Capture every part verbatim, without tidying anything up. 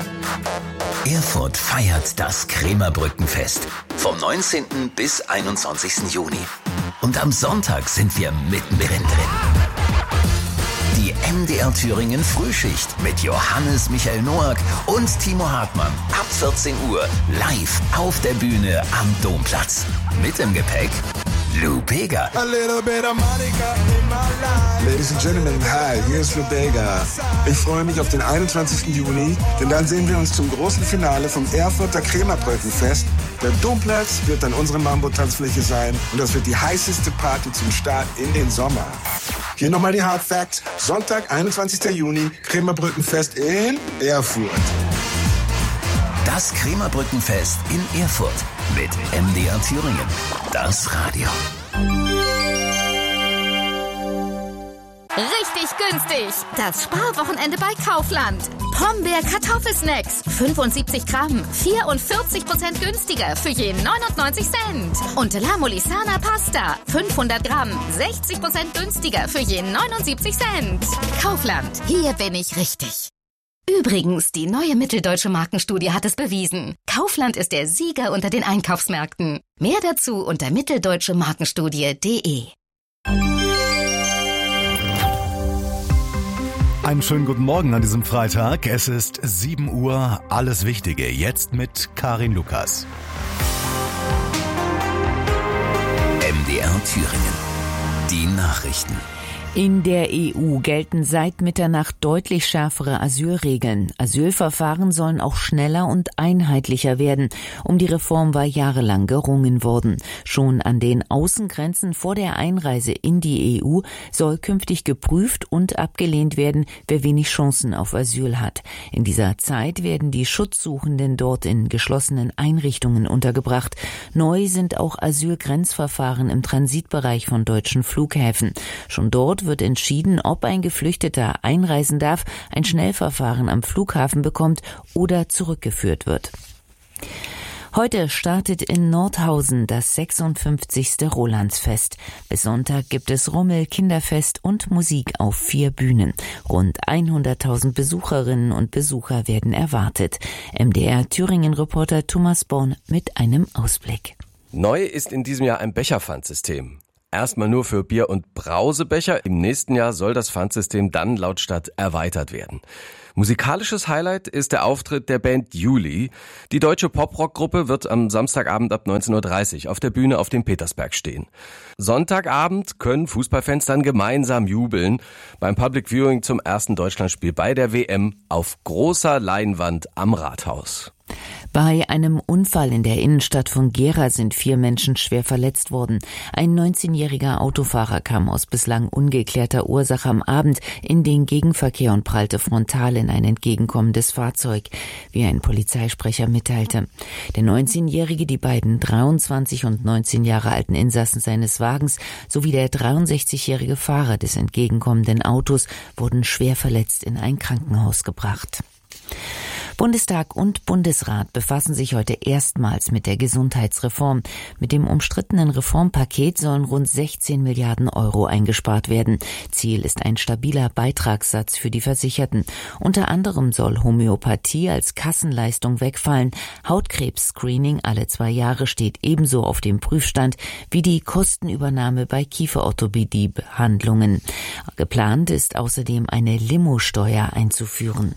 Erfurt feiert das Krämerbrückenfest vom neunzehnten bis einundzwanzigsten Juni. Und am Sonntag sind wir mittendrin drin. Die M D R Thüringen Frühschicht mit Johannes Michael Noack und Timo Hartmann ab vierzehn Uhr live auf der Bühne am Domplatz. Mit im Gepäck Lou Bega. A little bit of Monica in my life. Ladies and Gentlemen, hi, hier ist Lou Bega. Ich freue mich auf den einundzwanzigsten Juni, denn dann sehen wir uns zum großen Finale vom Erfurter Krämerbrückenfest. Der Domplatz wird dann unsere Mambo-Tanzfläche sein und das wird die heißeste Party zum Start in den Sommer. Hier nochmal die Hard Facts. Sonntag, einundzwanzigsten Juni, Krämerbrückenfest in Erfurt. Das Krämerbrückenfest in Erfurt mit M D R Thüringen. Das Radio. Richtig günstig. Das Sparwochenende bei Kaufland. Pombeer Kartoffelsnacks. fünfundsiebzig Gramm. vierundvierzig Prozent günstiger für je neunundneunzig Cent. Und La Molisana Pasta. fünfhundert Gramm. sechzig Prozent günstiger für je neunundsiebzig Cent. Kaufland. Hier bin ich richtig. Übrigens, die neue Mitteldeutsche Markenstudie hat es bewiesen. Kaufland ist der Sieger unter den Einkaufsmärkten. Mehr dazu unter mitteldeutsche markenstudie punkt de. Einen schönen guten Morgen an diesem Freitag. Es ist sieben Uhr. Alles Wichtige jetzt mit Karin Lukas. M D R Thüringen. Die Nachrichten. In der E U gelten seit Mitternacht deutlich schärfere Asylregeln. Asylverfahren sollen auch schneller und einheitlicher werden. Um die Reform war jahrelang gerungen worden. Schon an den Außengrenzen vor der Einreise in die E U soll künftig geprüft und abgelehnt werden, wer wenig Chancen auf Asyl hat. In dieser Zeit werden die Schutzsuchenden dort in geschlossenen Einrichtungen untergebracht. Neu sind auch Asylgrenzverfahren im Transitbereich von deutschen Flughäfen. Schon dort wird entschieden, ob ein Geflüchteter einreisen darf, ein Schnellverfahren am Flughafen bekommt oder zurückgeführt wird. Heute startet in Nordhausen das sechsundfünfzigste Rolandsfest. Bis Sonntag gibt es Rummel, Kinderfest und Musik auf vier Bühnen. Rund hunderttausend Besucherinnen und Besucher werden erwartet. M D R Thüringen-Reporter Thomas Born mit einem Ausblick. Neu ist in diesem Jahr ein Becherpfandsystem. Erstmal nur für Bier- und Brausebecher. Im nächsten Jahr soll das Pfandsystem dann laut Stadt erweitert werden. Musikalisches Highlight ist der Auftritt der Band Juli. Die deutsche Pop-Rock-Gruppe wird am Samstagabend ab neunzehn Uhr dreißig auf der Bühne auf dem Petersberg stehen. Sonntagabend können Fußballfans dann gemeinsam jubeln beim Public Viewing zum ersten Deutschlandspiel bei der W M auf großer Leinwand am Rathaus. Bei einem Unfall in der Innenstadt von Gera sind vier Menschen schwer verletzt worden. Ein neunzehnjähriger Autofahrer kam aus bislang ungeklärter Ursache am Abend in den Gegenverkehr und prallte frontal in ein entgegenkommendes Fahrzeug, wie ein Polizeisprecher mitteilte. Der neunzehnjährige, die beiden dreiundzwanzig und neunzehn Jahre alten Insassen seines Wagens sowie der dreiundsechzigjährige Fahrer des entgegenkommenden Autos wurden schwer verletzt in ein Krankenhaus gebracht. Bundestag und Bundesrat befassen sich heute erstmals mit der Gesundheitsreform. Mit dem umstrittenen Reformpaket sollen rund sechzehn Milliarden Euro eingespart werden. Ziel ist ein stabiler Beitragssatz für die Versicherten. Unter anderem soll Homöopathie als Kassenleistung wegfallen. Hautkrebs-Screening alle zwei Jahre steht ebenso auf dem Prüfstand wie die Kostenübernahme bei Kieferorthopädie-Behandlungen. Geplant ist außerdem eine Limo-Steuer einzuführen.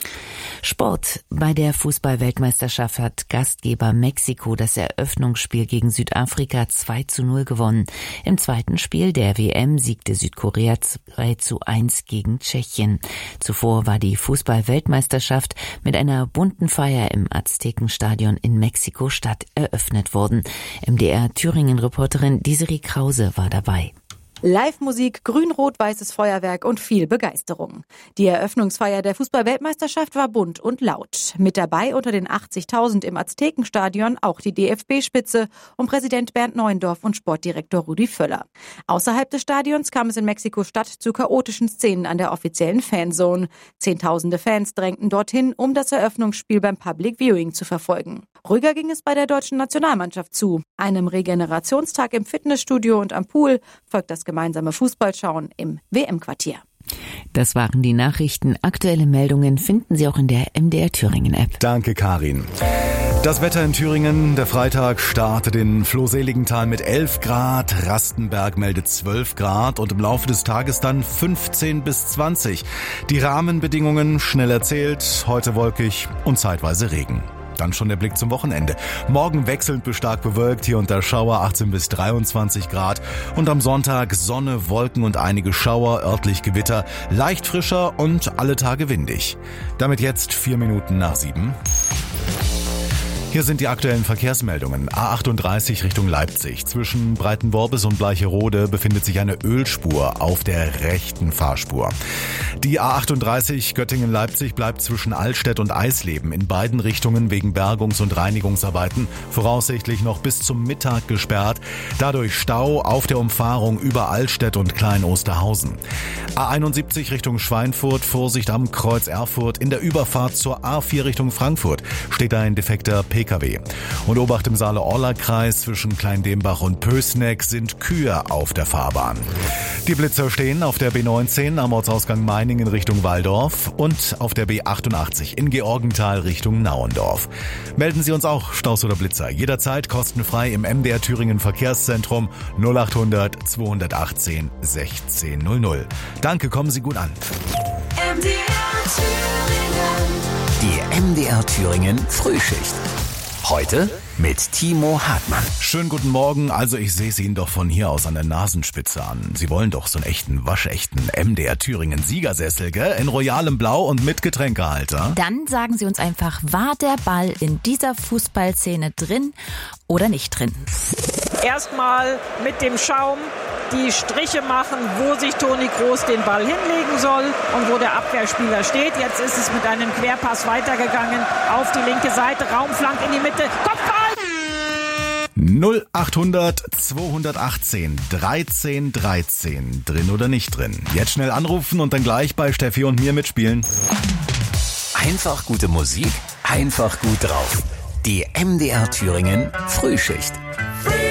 Sport. Bei der Fußball-Weltmeisterschaft hat Gastgeber Mexiko das Eröffnungsspiel gegen Südafrika zwei zu null gewonnen. Im zweiten Spiel der W M siegte Südkorea zwei zu eins gegen Tschechien. Zuvor war die Fußball-Weltmeisterschaft mit einer bunten Feier im Aztekenstadion in Mexiko-Stadt eröffnet worden. M D R Thüringen-Reporterin Desiree Krause war dabei. Live-Musik, grün-rot-weißes Feuerwerk und viel Begeisterung. Die Eröffnungsfeier der Fußball-Weltmeisterschaft war bunt und laut. Mit dabei unter den achtzigtausend im Aztekenstadion auch die D F B-Spitze um Präsident Bernd Neuendorf und Sportdirektor Rudi Völler. Außerhalb des Stadions kam es in Mexiko-Stadt zu chaotischen Szenen an der offiziellen Fanzone. Zehntausende Fans drängten dorthin, um das Eröffnungsspiel beim Public Viewing zu verfolgen. Ruhiger ging es bei der deutschen Nationalmannschaft zu. Einem Regenerationstag im Fitnessstudio und am Pool folgt das gemeinsame Fußballschauen im W M-Quartier. Das waren die Nachrichten. Aktuelle Meldungen finden Sie auch in der M D R Thüringen App. Danke, Karin. Das Wetter in Thüringen, der Freitag startet in Flohseligenthal mit elf Grad, Rastenberg meldet zwölf Grad und im Laufe des Tages dann fünfzehn bis zwanzig. Die Rahmenbedingungen schnell erzählt, heute wolkig und zeitweise Regen. Dann schon der Blick zum Wochenende. Morgen wechselnd bis stark bewölkt, hier und da Schauer, achtzehn bis dreiundzwanzig Grad. Und am Sonntag Sonne, Wolken und einige Schauer, örtlich Gewitter, leicht frischer und alle Tage windig. Damit jetzt vier Minuten nach sieben. Hier sind die aktuellen Verkehrsmeldungen. A achtunddreißig Richtung Leipzig. Zwischen Breitenworbis und Bleicherode befindet sich eine Ölspur auf der rechten Fahrspur. Die A achtunddreißig Göttingen-Leipzig bleibt zwischen Altstedt und Eisleben in beiden Richtungen wegen Bergungs- und Reinigungsarbeiten voraussichtlich noch bis zum Mittag gesperrt. Dadurch Stau auf der Umfahrung über Altstedt und Klein-Osterhausen. A einundsiebzig Richtung Schweinfurt, Vorsicht am Kreuz Erfurt. In der Überfahrt zur A vier Richtung Frankfurt steht ein defekter P K W. Und Obacht im Saale-Orla-Kreis zwischen Klein-Dembach und Pößneck sind Kühe auf der Fahrbahn. Die Blitzer stehen auf der B neunzehn am Ortsausgang Meiningen Richtung Walldorf und auf der B achtundachtzig in Georgenthal Richtung Nauendorf. Melden Sie uns auch Staus oder Blitzer jederzeit kostenfrei im M D R Thüringen Verkehrszentrum null achthundert zweihundertachtzehn sechzehn null null. Danke, kommen Sie gut an. M D R Thüringen. Die M D R Thüringen Frühschicht. Heute mit Timo Hartmann. Schönen guten Morgen. Also ich sehe es Ihnen doch von hier aus an der Nasenspitze an. Sie wollen doch so einen echten, waschechten M D R Thüringen Siegersessel, gell? In royalem Blau und mit Getränkehalter. Dann sagen Sie uns einfach, war der Ball in dieser Fußballszene drin oder nicht drin? Erstmal mit dem Schaum die Striche machen, wo sich Toni Kroos den Ball hinlegen soll und wo der Abwehrspieler steht. Jetzt ist es mit einem Querpass weitergegangen auf die linke Seite, Raumflank in die Mitte, Kopfball! null achthundert zweihundertachtzehn dreizehn dreizehn. Drin oder nicht drin? Jetzt schnell anrufen und dann gleich bei Steffi und mir mitspielen. Einfach gute Musik, einfach gut drauf. Die M D R Thüringen Frühschicht.